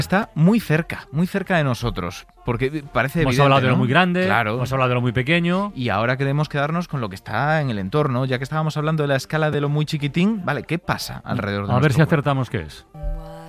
está muy cerca de nosotros, porque parece hemos evidente, hablado de lo ¿no? muy grande, claro. hemos hablado de lo muy pequeño. Y ahora queremos quedarnos con lo que está en el entorno, ya que estábamos hablando de la escala de lo muy chiquitín. Vale, ¿qué pasa alrededor de A ver nuestro si cuerpo? acertamos qué es.